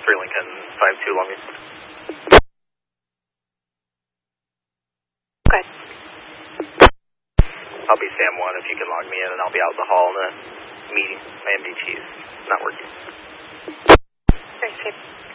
3 Lincoln, 52 Longview. Okay. I'll be Sam 1 if you can log me in, and I'll be out in the hall in the meeting. My MDT is not working. Thanks, Chief.